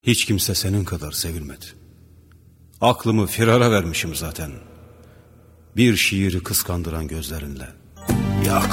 Hiç kimse senin kadar sevilmedi. Aklımı firara vermişim zaten. Bir şiiri kıskandıran gözlerinle. Yak!